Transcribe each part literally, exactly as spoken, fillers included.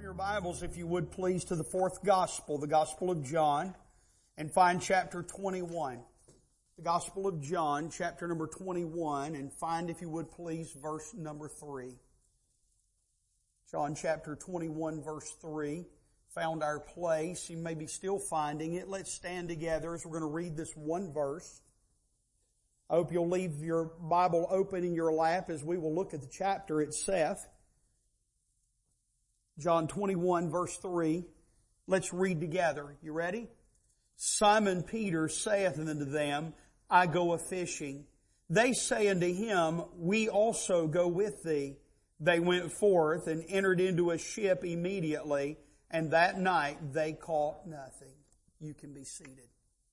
your Bibles, if you would please, to the fourth Gospel, the Gospel of John, and find chapter twenty-one. The Gospel of John, chapter number twenty-one, and find, if you would please, verse number three. John chapter twenty-one, verse three. Found our place. You may be still finding it. Let's stand together as we're going to read this one verse. I hope you'll leave your Bible open in your lap as we will look at the chapter itself. John twenty-one, verse three. Let's read together. You ready? Simon Peter saith unto them, I go a-fishing. They say unto him, We also go with thee. They went forth and entered into a ship immediately, and that night they caught nothing. You can be seated.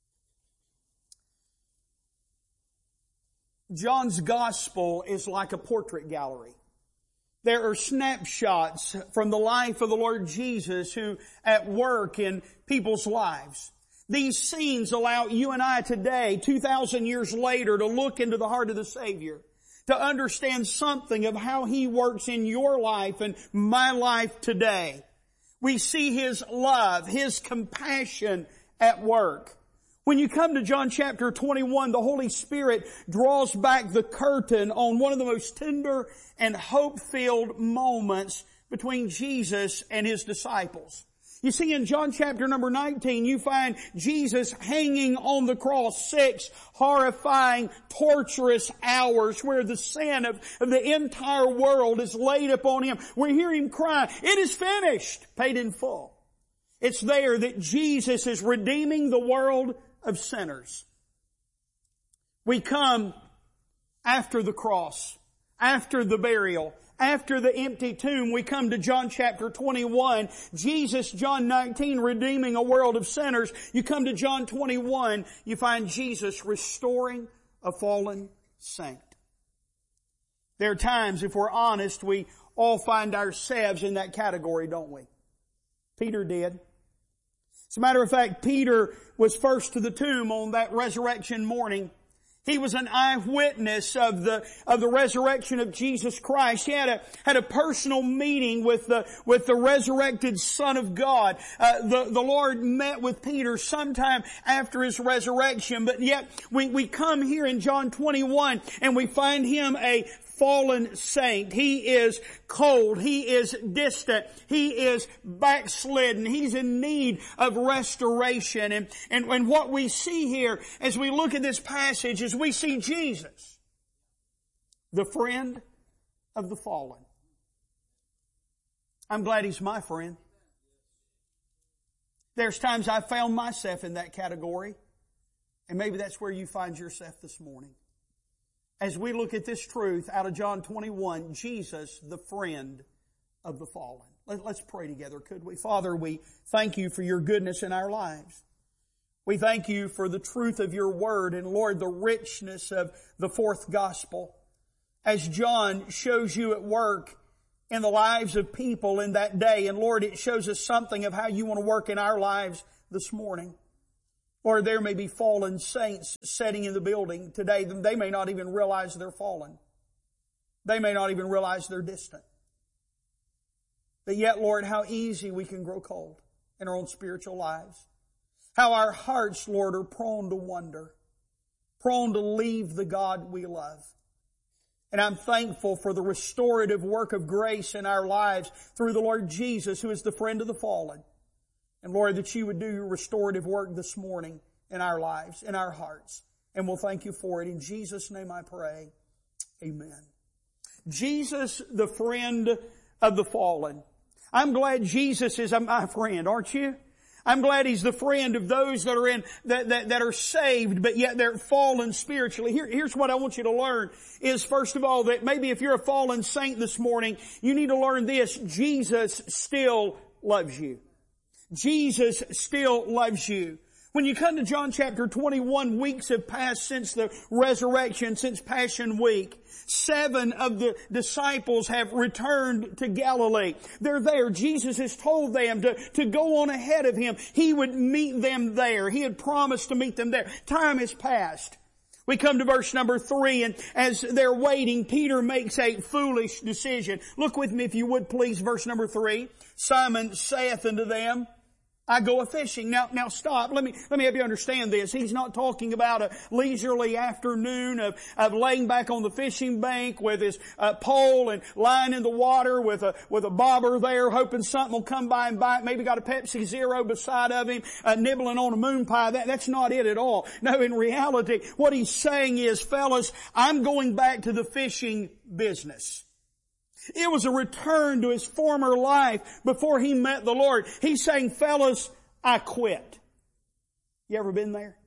John's Gospel is like a portrait gallery. There are snapshots from the life of the Lord Jesus who at work in people's lives. These scenes allow you and I today, two thousand years later, to look into the heart of the Savior, to understand something of how He works in your life and my life today. We see His love, His compassion at work. When you come to John chapter twenty-one, the Holy Spirit draws back the curtain on one of the most tender and hope-filled moments between Jesus and His disciples. You see, in John chapter number nineteen, you find Jesus hanging on the cross, six horrifying, torturous hours where the sin of, of the entire world is laid upon Him. We hear Him cry, it is finished, paid in full. It's there that Jesus is redeeming the world of sinners. We come after the cross, after the burial, after the empty tomb. We come to John chapter twenty-one. Jesus, John nineteen, redeeming a world of sinners. You come to John twenty-one, you find Jesus restoring a fallen saint. There are times, if we're honest, we all find ourselves in that category, don't we? Peter did. As a matter of fact, Peter was first to the tomb on that resurrection morning. He was an eyewitness of the, of the resurrection of Jesus Christ. He had a, had a personal meeting with the, with the resurrected Son of God. Uh, the, the Lord met with Peter sometime after His resurrection, but yet we, we come here in John twenty-one and we find Him a fallen saint. He is cold. He is distant. He is backslidden. He's in need of restoration. And, and, and what we see here as we look at this passage is we see Jesus, the friend of the fallen. I'm glad He's my friend. There's times I've found myself in that category, and maybe that's where you find yourself this morning. As we look at this truth out of John twenty-one, Jesus, the friend of the fallen. Let's pray together, could we? Father, we thank You for Your goodness in our lives. We thank You for the truth of Your Word and, Lord, the richness of the fourth Gospel. As John shows You at work in the lives of people in that day, and Lord, it shows us something of how You want to work in our lives this morning. Or there may be fallen saints sitting in the building today. They may not even realize they're fallen. They may not even realize they're distant. But yet, Lord, how easy we can grow cold in our own spiritual lives. How our hearts, Lord, are prone to wonder, prone to leave the God we love. And I'm thankful for the restorative work of grace in our lives through the Lord Jesus, who is the friend of the fallen. And Lord, that You would do Your restorative work this morning in our lives, in our hearts. And we'll thank You for it. In Jesus' name I pray. Amen. Jesus, the friend of the fallen. I'm glad Jesus is my friend, aren't you? I'm glad He's the friend of those that are in, that, that, that are saved, but yet they're fallen spiritually. Here, here's what I want you to learn is, first of all, that maybe if you're a fallen saint this morning, you need to learn this. Jesus still loves you. Jesus still loves you. When you come to John chapter twenty-one, weeks have passed since the resurrection, since Passion Week. Seven of the disciples have returned to Galilee. They're there. Jesus has told them to, to go on ahead of Him. He would meet them there. He had promised to meet them there. Time has passed. We come to verse number three, and as they're waiting, Peter makes a foolish decision. Look with me if you would please, verse number three. Simon saith unto them, I go a-fishing. Now, now stop. Let me, let me help you understand this. He's not talking about a leisurely afternoon of, of laying back on the fishing bank with his uh, pole and lying in the water with a, with a bobber there, hoping something will come by and bite. Maybe got a Pepsi Zero beside of him, uh, nibbling on a moon pie. That, that's not it at all. No, in reality, what he's saying is, fellas, I'm going back to the fishing business. It was a return to his former life before he met the Lord. He's saying, fellas, I quit. You ever been there?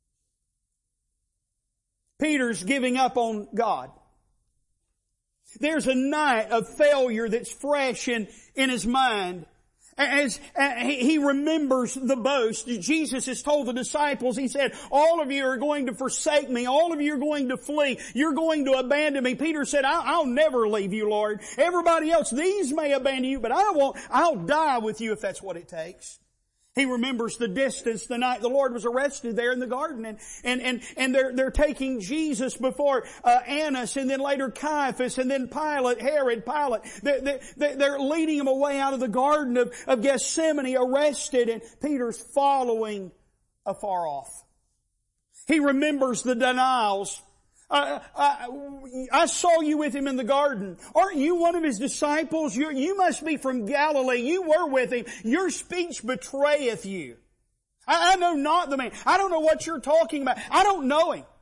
Peter's giving up on God. There's a night of failure that's fresh in, in his mind. As uh, he remembers the boast, Jesus has told the disciples, he said, all of you are going to forsake me. All of you are going to flee. You're going to abandon me. Peter said, I'll, I'll never leave you, Lord. Everybody else, these may abandon you, but I won't. I'll die with you if that's what it takes. He remembers the distance the night the Lord was arrested there in the garden, and and and, and they're they're taking Jesus before uh, Annas, and then later Caiaphas, and then Pilate, Herod, Pilate. They're, they're, they're leading him away out of the garden of, of Gethsemane, arrested, and Peter's following afar off. He remembers the denials. Uh, uh, I saw you with him in the garden. Aren't you one of his disciples? You're, you must be from Galilee. You were with him. Your speech betrayeth you. I, I know not the man. I don't know what you're talking about. I don't know him.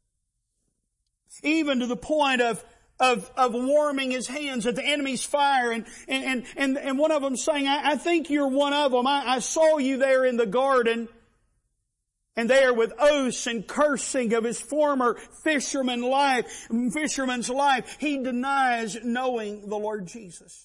Even to the point of Of, of warming his hands at the enemy's fire, and, and, and, and one of them saying, I, I think you're one of them. I, I saw you there in the garden. And there with oaths and cursing of his former fisherman life, fisherman's life, he denies knowing the Lord Jesus.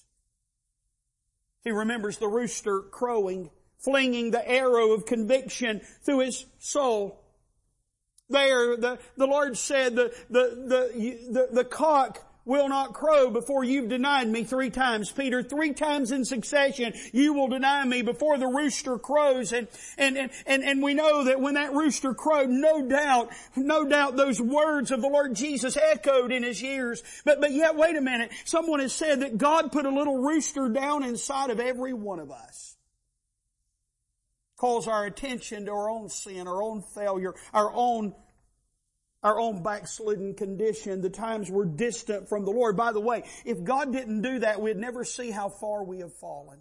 He remembers the rooster crowing, flinging the arrow of conviction through his soul. There, the, the Lord said, the, the, the, the, the cock will not crow before you've denied me three times. Peter, three times in succession, you will deny me before the rooster crows. And, and, and, and, and we know that when that rooster crowed, no doubt, no doubt those words of the Lord Jesus echoed in his ears. But, but yet, wait a minute. Someone has said that God put a little rooster down inside of every one of us. Calls our attention to our own sin, our own failure, our own Our own backslidden condition, the times we're distant from the Lord. By the way, if God didn't do that, we'd never see how far we have fallen.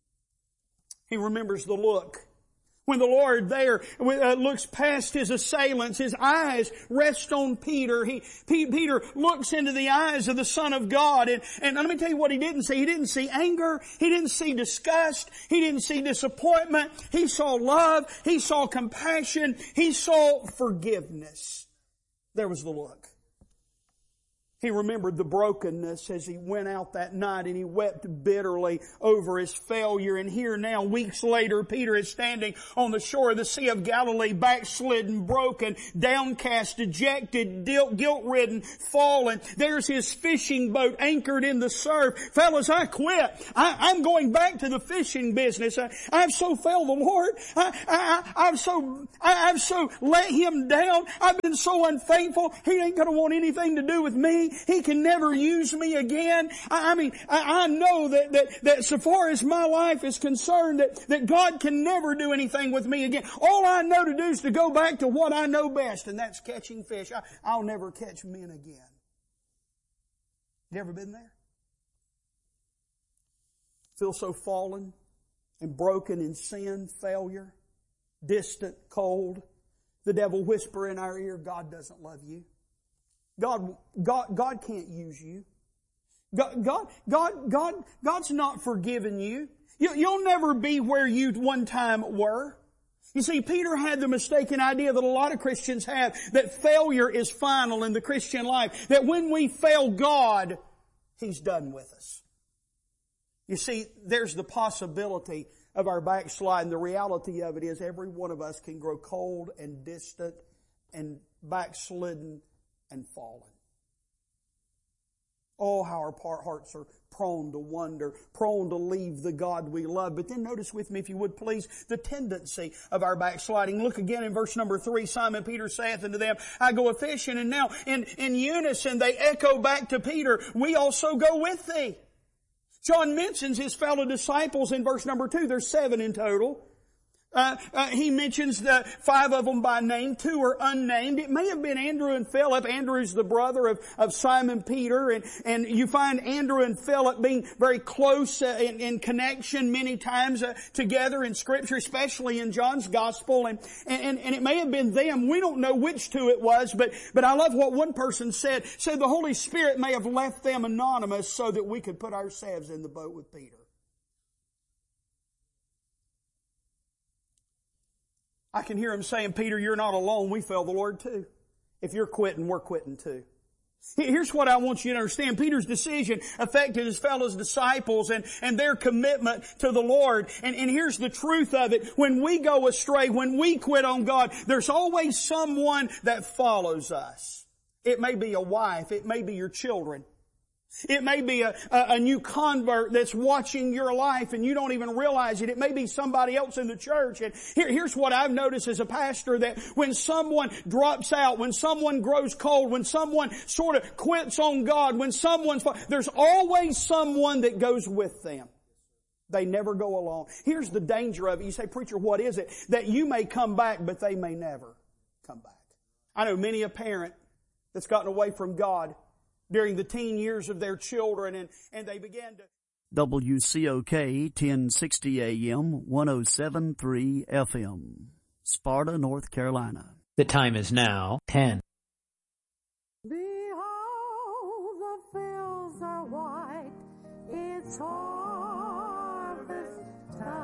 He remembers the look. When the Lord there uh, looks past his assailants, his eyes rest on Peter. He, P- Peter looks into the eyes of the Son of God. And, and let me tell you what he didn't see. He didn't see anger. He didn't see disgust. He didn't see disappointment. He saw love. He saw compassion. He saw forgiveness. There was the look. He remembered the brokenness as he went out that night, and he wept bitterly over his failure. And here now, weeks later, Peter is standing on the shore of the Sea of Galilee, backslidden, broken, downcast, dejected, guilt-ridden, fallen. There's his fishing boat anchored in the surf. Fellas, I quit. I, I'm going back to the fishing business. I, I've so failed the Lord. I, I, I've so, I, I've so let Him down. I've been so unfaithful. He ain't going to want anything to do with me. He can never use me again. I, I mean, I, I know that, that, that so far as my life is concerned, that, that God can never do anything with me again. All I know to do is to go back to what I know best, and that's catching fish. I, I'll never catch men again. You ever been there? Feel so fallen and broken in sin, failure, distant, cold. The devil whisper in our ear, God doesn't love you. God, God, God can't use you. God, God, God, God, God's not forgiven you. you. You'll never be where you one time were. You see, Peter had the mistaken idea that a lot of Christians have, that failure is final in the Christian life. That when we fail God, He's done with us. You see, there's the possibility of our backsliding. The reality of it is every one of us can grow cold and distant and backslidden and fallen. Oh, how our hearts are prone to wonder, prone to leave the God we love. But then notice with me, if you would please, the tendency of our backsliding. Look again in verse number three. Simon Peter saith unto them, I go a-fishing. And now in, in unison they echo back to Peter, we also go with thee. John mentions his fellow disciples in verse number two. There's seven in total. Uh, uh, he mentions the five of them by name. Two are unnamed. It may have been Andrew and Philip. Andrew's the brother of, of Simon Peter, and, and you find Andrew and Philip being very close uh, in, in connection many times uh, together in Scripture, especially in John's Gospel, and, and, and it may have been them. We don't know which two it was, but, but I love what one person said. Said the Holy Spirit may have left them anonymous so that we could put ourselves in the boat with Peter. I can hear him saying, Peter, you're not alone. We fail the Lord too. If you're quitting, we're quitting too. Here's what I want you to understand. Peter's decision affected his fellow disciples and, and their commitment to the Lord. And, and here's the truth of it. When we go astray, when we quit on God, there's always someone that follows us. It may be a wife. It may be your children. It may be a, a, a new convert that's watching your life and you don't even realize it. It may be somebody else in the church. And here, here's what I've noticed as a pastor, that when someone drops out, when someone grows cold, when someone sort of quits on God, when someone's, there's always someone that goes with them. They never go alone. Here's the danger of it. You say, preacher, what is it? That you may come back, but they may never come back. I know many a parent that's gotten away from God during the teen years of their children, and, and they began to... W C O K ten sixty A M, one oh seven point three F M, Sparta, North Carolina. The time is now ten. Behold, the fields are white, it's harvest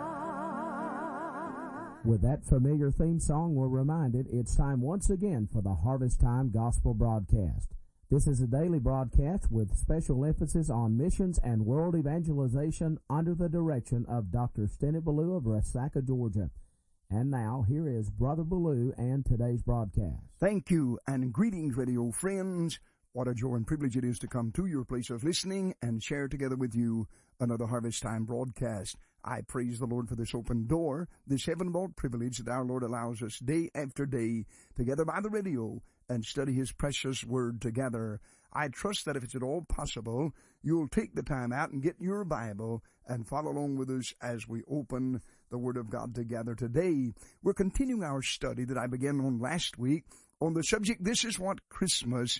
time. With that familiar theme song, we're reminded it's time once again for the Harvest Time Gospel Broadcast. This is a daily broadcast with special emphasis on missions and world evangelization under the direction of Doctor Stennett Ballou of Resaca, Georgia. And now, here is Brother Ballou and today's broadcast. Thank you, and greetings, radio friends. What a joy and privilege it is to come to your place of listening and share together with you another Harvest Time broadcast. I praise the Lord for this open door, this heaven-brought privilege that our Lord allows us day after day together by the radio and study His precious Word together. I trust that if it's at all possible, you'll take the time out and get your Bible and follow along with us as we open the Word of God together today. We're continuing our study that I began on last week on the subject, This is What Christmas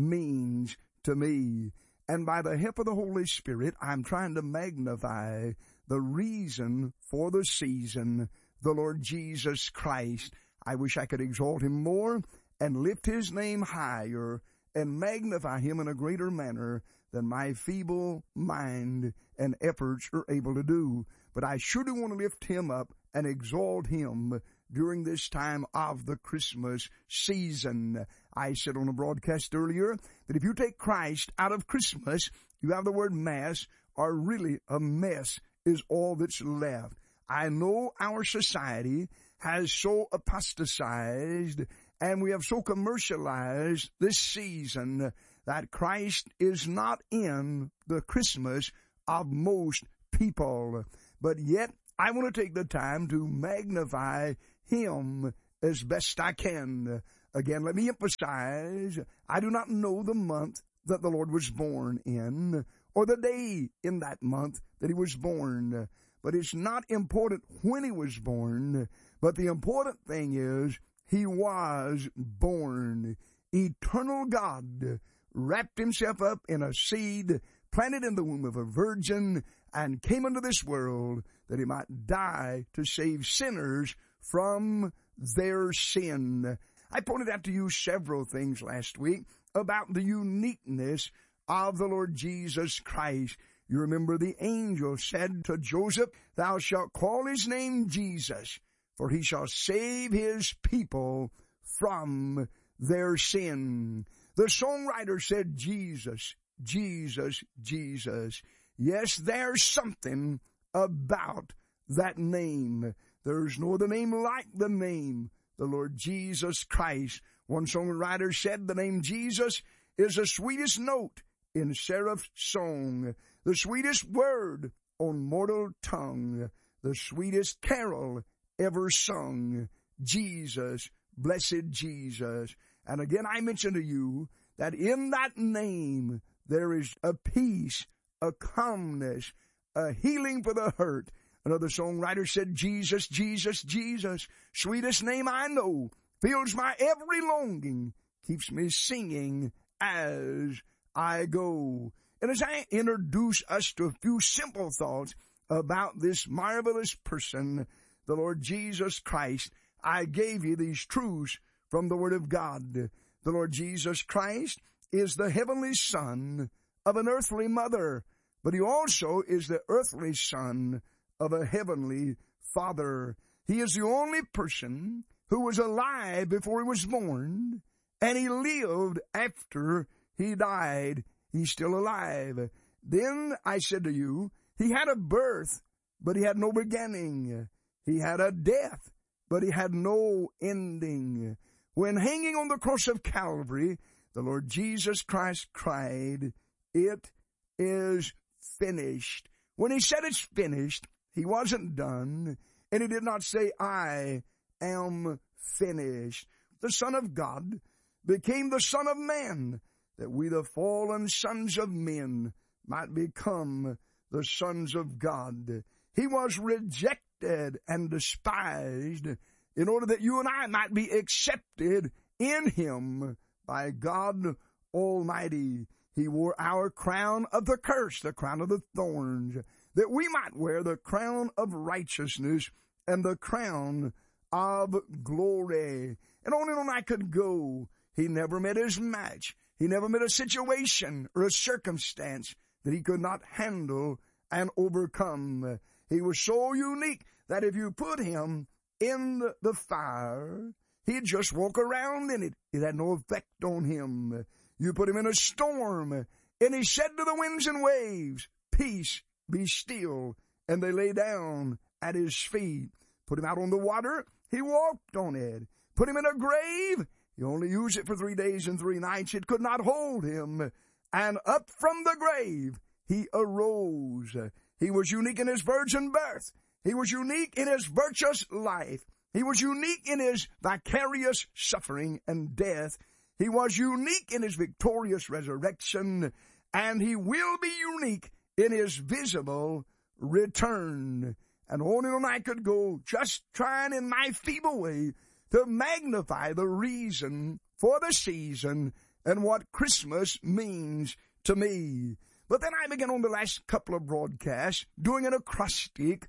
Means to Me. And by the help of the Holy Spirit, I'm trying to magnify the reason for the season, the Lord Jesus Christ. I wish I could exalt Him more and lift His name higher and magnify Him in a greater manner than my feeble mind and efforts are able to do. But I sure do want to lift Him up and exalt Him during this time of the Christmas season. I said on a broadcast earlier that if you take Christ out of Christmas, you have the word mass, or really a mess is all that's left. I know our society has so apostatized and we have so commercialized this season that Christ is not in the Christmas of most people. But yet, I want to take the time to magnify Him as best I can. Again, let me emphasize, I do not know the month that the Lord was born in, or the day in that month that He was born. But it's not important when He was born, but the important thing is, He was born. Eternal God wrapped Himself up in a seed, planted in the womb of a virgin, and came into this world that He might die to save sinners from their sin. I pointed out to you several things last week about the uniqueness of the Lord Jesus Christ. You remember the angel said to Joseph, Thou shalt call His name Jesus, for He shall save His people from their sin. The songwriter said, Jesus, Jesus, Jesus. Yes, there's something about that name. There's no other name like the name, the Lord Jesus Christ. One songwriter said the name Jesus is the sweetest note in seraph's song, the sweetest word on mortal tongue, the sweetest carol ever sung, Jesus, blessed Jesus. And again, I mention to you that in that name there is a peace, a calmness, a healing for the hurt. Another songwriter said, Jesus, Jesus, Jesus, sweetest name I know, fills my every longing, keeps me singing as I go. And as I introduce us to a few simple thoughts about this marvelous person, the Lord Jesus Christ, I gave you these truths from the Word of God. The Lord Jesus Christ is the heavenly Son of an earthly mother, but He also is the earthly Son of a heavenly Father. He is the only person who was alive before He was born, and He lived after He died. He's still alive. Then I said to you, He had a birth, but He had no beginning. He had a death, but He had no ending. When hanging on the cross of Calvary, the Lord Jesus Christ cried, it is finished. When He said it's finished, He wasn't done, and He did not say, I am finished. The Son of God became the Son of Man, that we, the fallen sons of men, might become the sons of God. He was rejected and despised in order that you and I might be accepted in Him by God Almighty. He wore our crown of the curse, the crown of the thorns, that we might wear the crown of righteousness and the crown of glory. And on and on I could go. He never met His match. He never met a situation or a circumstance that He could not handle and overcome. He was so unique that if you put Him in the fire, He'd just walk around in it. It had no effect on Him. You put Him in a storm, and He said to the winds and waves, peace, be still. And they lay down at His feet. Put Him out on the water, He walked on it. Put Him in a grave, He only used it for three days and three nights. It could not hold Him. And up from the grave, He arose. He was unique in His virgin birth. He was unique in His virtuous life. He was unique in His vicarious suffering and death. He was unique in His victorious resurrection. And He will be unique in His visible return. And on and on I could go, just trying in my feeble way to magnify the reason for the season and what Christmas means to me. But then I began on the last couple of broadcasts doing an acrostic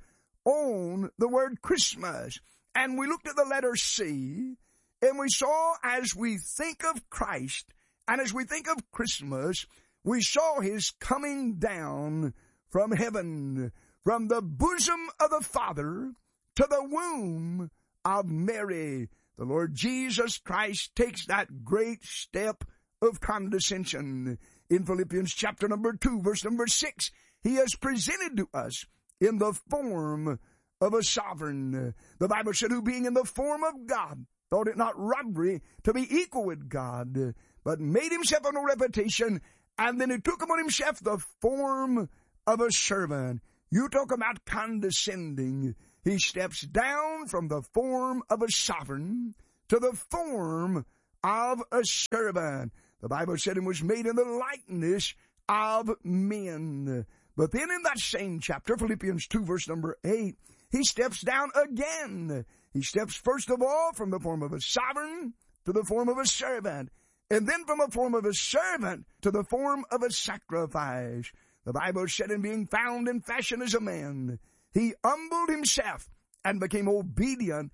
on the word Christmas. And we looked at the letter C, and we saw as we think of Christ and as we think of Christmas, we saw His coming down from heaven, from the bosom of the Father to the womb of Mary. The Lord Jesus Christ takes that great step of condescension. In Philippians chapter number two, verse number six, He has presented to us in the form of a sovereign. The Bible said, who being in the form of God, thought it not robbery to be equal with God, but made Himself of no reputation, and then He took upon Himself the form of a servant. You talk about condescending. He steps down from the form of a sovereign to the form of a servant. The Bible said He was made in the likeness of men. But then in that same chapter, Philippians two, verse number eight, He steps down again. He steps first of all from the form of a sovereign to the form of a servant, and then from the form of a servant to the form of a sacrifice. The Bible said, in being found in fashion as a man, He humbled Himself and became obedient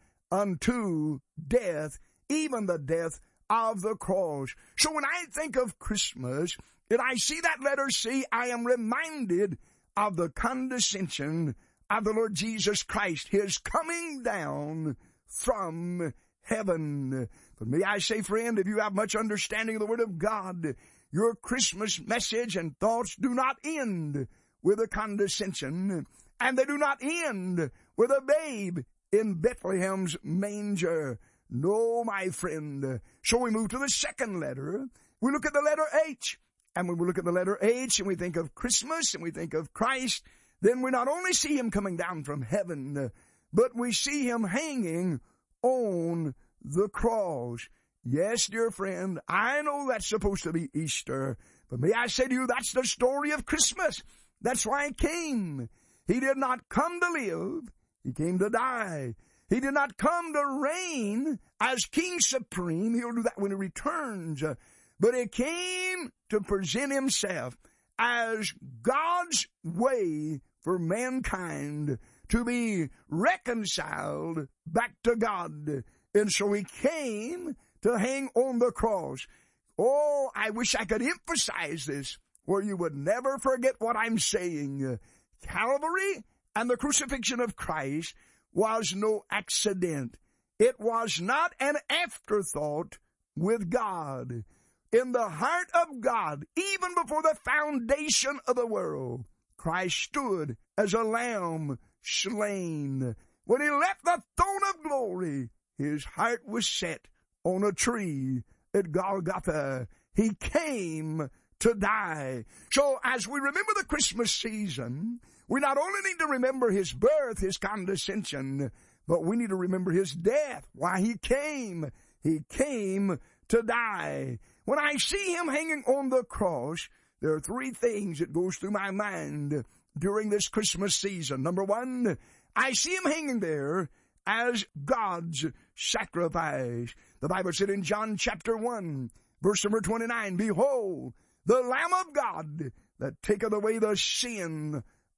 unto death, even the death of the cross. So when I think of Christmas, and I see that letter C, I am reminded of the condescension of the Lord Jesus Christ, His coming down from heaven. But may I say, friend, if you have much understanding of the Word of God, your Christmas message and thoughts do not end with a condescension, and they do not end with a babe in Bethlehem's manger. No, my friend. So we move to the second letter. We look at the letter H. And when we look at the letter H and we think of Christmas and we think of Christ, then we not only see him coming down from heaven, but we see him hanging on the cross. Yes, dear friend, I know that's supposed to be Easter, but may I say to you, that's the story of Christmas. That's why he came. He did not come to live. He came to die. He did not come to reign as King Supreme. He'll do that when he returns. But he came to present himself as God's way for mankind to be reconciled back to God. And so he came to hang on the cross. Oh, I wish I could emphasize this where you would never forget what I'm saying. Calvary and the crucifixion of Christ was no accident. It was not an afterthought with God. In the heart of God, even before the foundation of the world, Christ stood as a lamb slain. When he left the throne of glory, his heart was set on a tree at Golgotha. He came to die. So as we remember the Christmas season, we not only need to remember his birth, his condescension, but we need to remember his death, why he came. He came to die. When I see him hanging on the cross, there are three things that goes through my mind during this Christmas season. Number one, I see him hanging there as God's sacrifice. The Bible said in John chapter one, verse number twenty-nine, behold, the Lamb of God that taketh away the sin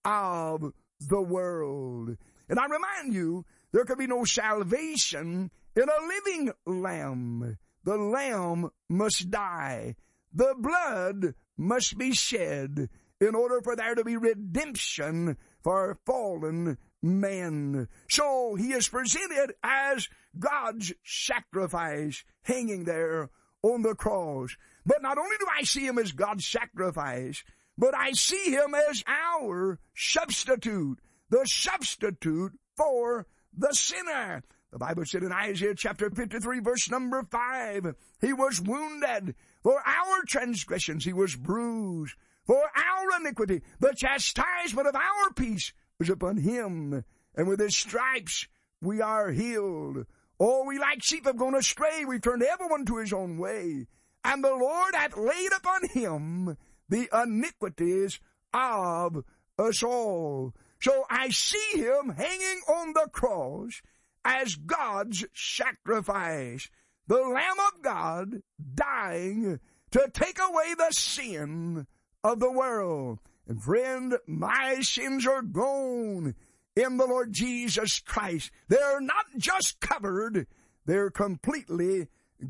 of the world. And I remind you, there could be no salvation in a living lamb. The lamb must die. The blood must be shed in order for there to be redemption for fallen men. So he is presented as God's sacrifice hanging there on the cross. But not only do I see him as God's sacrifice, but I see him as our substitute, the substitute for the sinner. The Bible said in Isaiah chapter fifty-three, verse number five, he was wounded for our transgressions, he was bruised for our iniquity. The chastisement of our peace was upon him, and with his stripes we are healed. Oh, we like sheep have gone astray, we've turned everyone to his own way, and the Lord hath laid upon him the iniquities of us all. So I see him hanging on the cross as God's sacrifice, the Lamb of God dying to take away the sin of the world. And friend, my sins are gone in the Lord Jesus Christ. They're not just covered, they're completely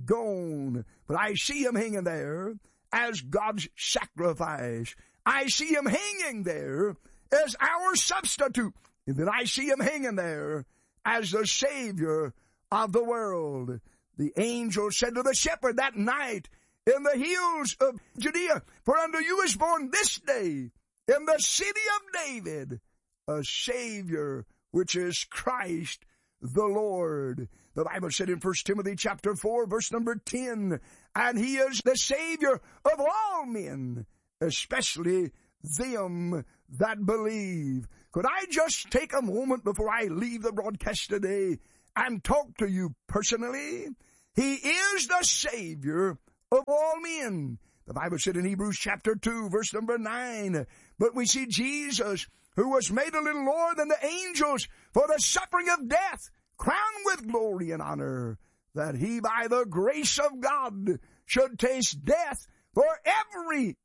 gone. But I see him hanging there as God's sacrifice. I see him hanging there as our substitute. And then I see him hanging there as the Savior of the world. The angel said to the shepherd that night in the hills of Judea, for unto you is born this day in the city of David a Savior, which is Christ the Lord. The Bible said in First Timothy chapter four, verse number ten, and he is the Savior of all men, especially them that believe. Could I just take a moment before I leave the broadcast today and talk to you personally? He is the Savior of all men. The Bible said in Hebrews chapter two, verse number nine, but we see Jesus, who was made a little lower than the angels for the suffering of death, crowned with glory and honor, that he by the grace of God should taste death for every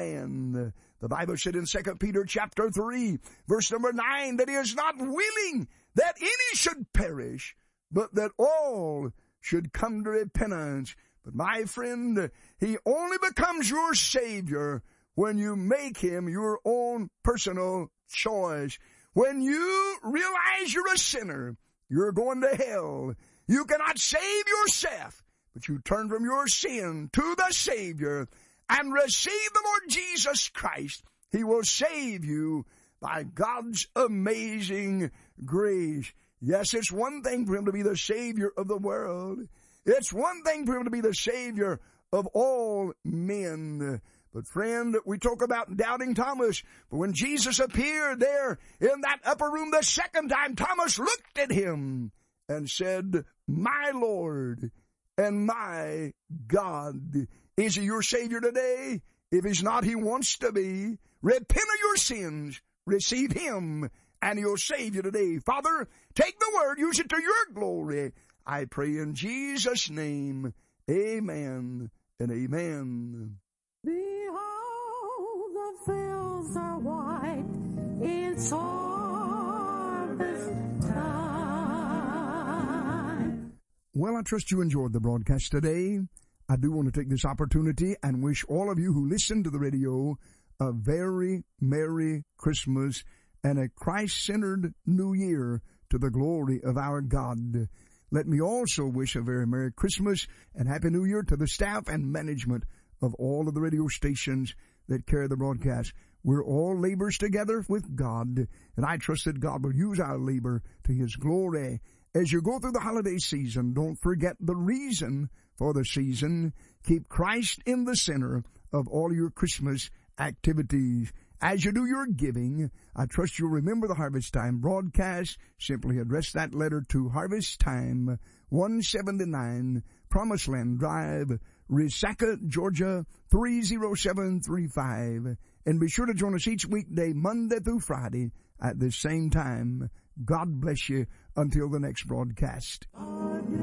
man. The Bible said in Second Peter chapter three, verse number nine, that he is not willing that any should perish, but that all should come to repentance. But my friend, he only becomes your Savior when you make him your own personal choice. When you realize you're a sinner, you're going to hell. You cannot save yourself, but you turn from your sin to the Savior and receive the Lord Jesus Christ. He will save you by God's amazing grace. Yes, it's one thing for him to be the Savior of the world. It's one thing for him to be the Savior of all men. But friend, we talk about doubting Thomas. But when Jesus appeared there in that upper room the second time, Thomas looked at him and said, my Lord and my God. Is he your Savior today? If he's not, he wants to be. Repent of your sins. Receive him and he'll save you today. Father, take the word, use it to your glory. I pray in Jesus' name. Amen and amen. Behold, the fields are white, it's harvest time. Well, I trust you enjoyed the broadcast today. I do want to take this opportunity and wish all of you who listen to the radio a very Merry Christmas and a Christ-centered New Year to the glory of our God. Let me also wish a very Merry Christmas and Happy New Year to the staff and management of all of the radio stations that carry the broadcast. We're all laborers together with God, and I trust that God will use our labor to his glory. As you go through the holiday season, don't forget the reason for the season. Keep Christ in the center of all your Christmas activities. As you do your giving, I trust you'll remember the Harvest Time broadcast. Simply address that letter to Harvest Time, one seventy-nine Promised Land Drive, Resaca, Georgia, three oh seven three five. And be sure to join us each weekday, Monday through Friday, at the same time. God bless you until the next broadcast.